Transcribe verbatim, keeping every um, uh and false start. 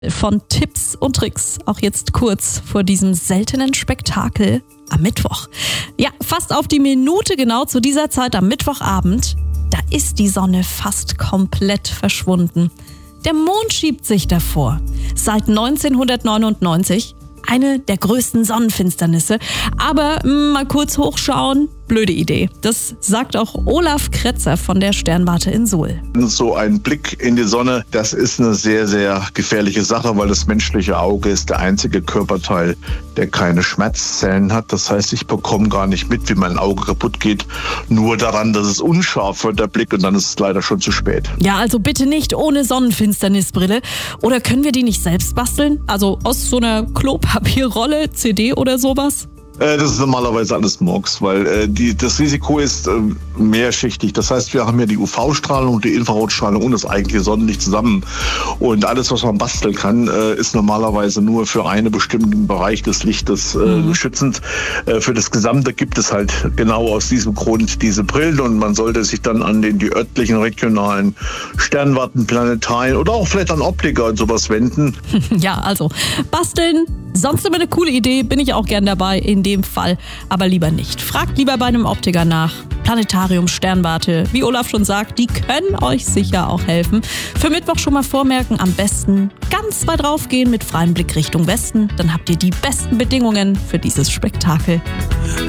von Tipps und Tricks, auch jetzt kurz vor diesem seltenen Spektakel am Mittwoch. Ja, fast auf die Minute genau zu dieser Zeit am Mittwochabend, da ist die Sonne fast komplett verschwunden. Der Mond schiebt sich davor. Seit neunzehnhundertneunundneunzig eine der größten Sonnenfinsternisse. Aber mh, mal kurz hochschauen, blöde Idee. Das sagt auch Olaf Kretzer von der Sternwarte in Suhl. So ein Blick in die Sonne, das ist eine sehr, sehr gefährliche Sache, weil das menschliche Auge ist der einzige Körperteil, der keine Schmerzzellen hat. Das heißt, ich bekomme gar nicht mit, wie mein Auge kaputt geht. Nur daran, dass es unscharf wird, der Blick, und dann ist es leider schon zu spät. Ja, also bitte nicht ohne Sonnenfinsternisbrille. Oder können wir die nicht selbst basteln? Also aus so einer Klopapierrolle, C D oder sowas? Das ist normalerweise alles Murks, weil äh, die, das Risiko ist äh, mehrschichtig. Das heißt, wir haben ja die U V-Strahlung, die Infrarotstrahlung und das eigentliche Sonnenlicht zusammen. Und alles, was man basteln kann, äh, ist normalerweise nur für einen bestimmten Bereich des Lichtes äh, mhm. schützend. Äh, für das Gesamte gibt es halt genau aus diesem Grund diese Brillen, und man sollte sich dann an den die örtlichen, regionalen Sternwarten, Planetarien oder auch vielleicht an Optiker und sowas wenden. Ja, also basteln, sonst immer eine coole Idee, bin ich auch gern dabei, in dem Fall aber lieber nicht. Fragt lieber bei einem Optiker nach. Planetarium, Sternwarte, wie Olaf schon sagt, die können euch sicher auch helfen. Für Mittwoch schon mal vormerken, am besten ganz weit raufgehen mit freiem Blick Richtung Westen. Dann habt ihr die besten Bedingungen für dieses Spektakel.